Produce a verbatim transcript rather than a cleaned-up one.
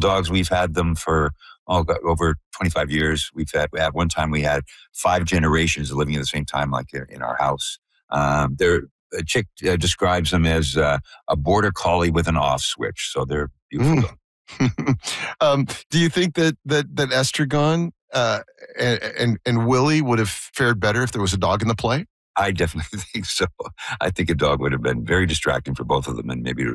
dogs. We've had them for oh, got over twenty-five years. We've had, at one time, we had five generations living at the same time, like in our house. Um, they're, a chick uh, describes them as uh, a border collie with an off switch. So they're beautiful. Mm. um, do you think that that that Estragon uh, and, and and Willie would have fared better if there was a dog in the play? I definitely think so. I think a dog would have been very distracting for both of them, and maybe